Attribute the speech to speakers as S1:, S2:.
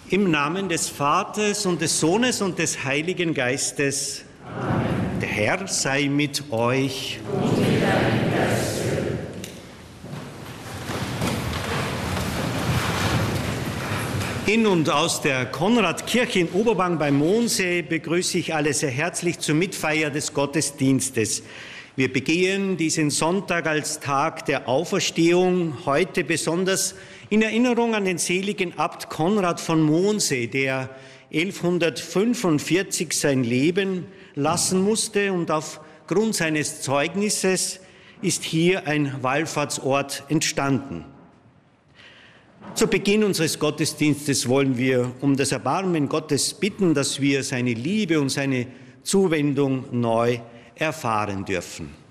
S1: Im Namen des Vaters und des Sohnes und des Heiligen Geistes. Amen. Der Herr sei mit euch. Und mit deinem Geiste. In und aus der Konradkirche in Oberwang bei Mondsee begrüße ich alle sehr herzlich zur Mitfeier des Gottesdienstes. Wir begehen diesen Sonntag als Tag der Auferstehung, heute besonders in Erinnerung an den seligen Abt Konrad von Mondsee, der 1145 sein Leben lassen musste, und aufgrund seines Zeugnisses ist hier ein Wallfahrtsort entstanden. Zu Beginn unseres Gottesdienstes wollen wir um das Erbarmen Gottes bitten, dass wir seine Liebe und seine Zuwendung neu erfahren dürfen.